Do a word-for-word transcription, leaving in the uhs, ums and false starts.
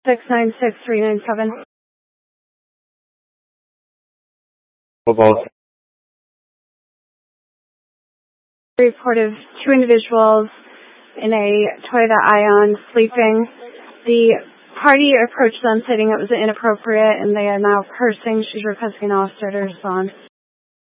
six nine six three nine seven. Football. Report of two individuals in a Toyota Ion sleeping. The party approached them stating it was inappropriate and they are now cursing. She's requesting an officer to respond.